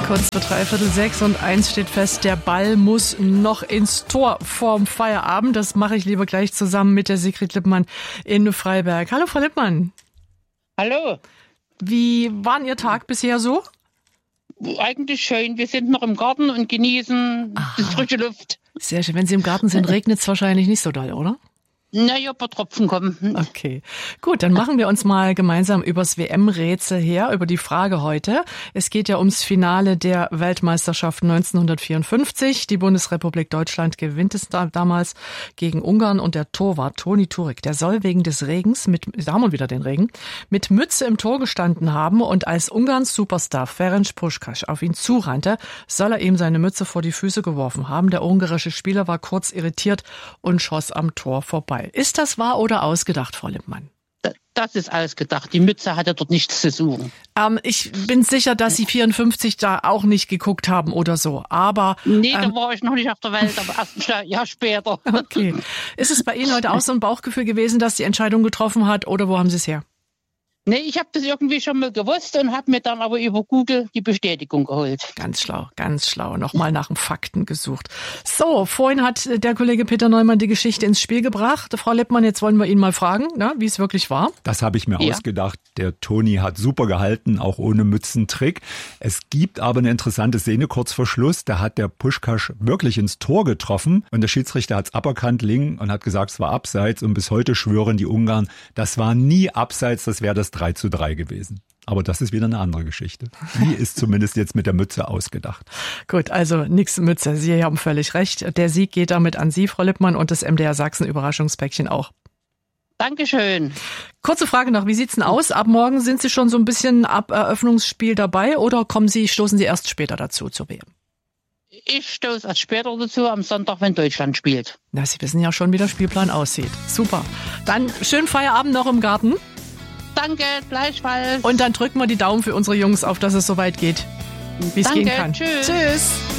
Kurz vor 5:45 und eins steht fest, der Ball muss noch ins Tor vorm Feierabend. Das mache ich lieber gleich zusammen mit der Sigrid Lippmann in Freiberg. Hallo, Frau Lippmann. Hallo. Wie war Ihr Tag bisher so? Eigentlich schön. Wir sind noch im Garten und genießen die frische Luft. Sehr schön. Wenn Sie im Garten sind, regnet es wahrscheinlich nicht so doll, oder? Naja, ein paar Tropfen kommen. Okay, gut, dann machen wir uns mal gemeinsam übers WM-Rätsel her, über die Frage heute. Es geht ja ums Finale der Weltmeisterschaft 1954. Die Bundesrepublik Deutschland gewinnt es damals gegen Ungarn und der Torwart Toni Turek, der soll wegen des Regens, da haben wir wieder den Regen, mit Mütze im Tor gestanden haben und als Ungarns Superstar Ferenc Puskás auf ihn zurannte, soll er ihm seine Mütze vor die Füße geworfen haben. Der ungarische Spieler war kurz irritiert und schoss am Tor vorbei. Ist das wahr oder ausgedacht, Frau Lippmann? Das ist ausgedacht. Die Mütze hatte dort nichts zu suchen. Ich bin sicher, dass Sie 54 da auch nicht geguckt haben oder so. Aber nee, da war ich noch nicht auf der Welt, aber erst ein Jahr später. Okay. Ist es bei Ihnen heute auch so ein Bauchgefühl gewesen, dass die Entscheidung getroffen hat, oder wo haben Sie es her? Nee, ich habe das irgendwie schon mal gewusst und habe mir dann aber über Google die Bestätigung geholt. Ganz schlau, ganz schlau. Nochmal nach den Fakten gesucht. So, vorhin hat der Kollege Peter Neumann die Geschichte ins Spiel gebracht. Frau Lippmann, jetzt wollen wir ihn mal fragen, wie es wirklich war. Das habe ich mir ausgedacht. Der Toni hat super gehalten, auch ohne Mützentrick. Es gibt aber eine interessante Szene kurz vor Schluss. Da hat der Puskás wirklich ins Tor getroffen und der Schiedsrichter hat es aberkannt liegen und hat gesagt, es war abseits. Und bis heute schwören die Ungarn, das war nie abseits, das wäre das 3:3 gewesen. Aber das ist wieder eine andere Geschichte. Die ist zumindest jetzt mit der Mütze ausgedacht. Gut, also nix Mütze. Sie haben völlig recht. Der Sieg geht damit an Sie, Frau Lippmann, und das MDR Sachsen Überraschungspäckchen auch. Dankeschön. Kurze Frage noch, wie sieht's denn aus? Ab morgen sind Sie schon so ein bisschen ab Eröffnungsspiel dabei oder stoßen Sie erst später dazu zur WM? Ich stoße erst später dazu, am Sonntag, wenn Deutschland spielt. Na, Sie wissen ja schon, wie der Spielplan aussieht. Super. Dann schönen Feierabend noch im Garten. Danke, gleichfalls. Und dann drücken wir die Daumen für unsere Jungs auf, dass es so weit geht, wie es gehen kann. Tschüss. Tschüss.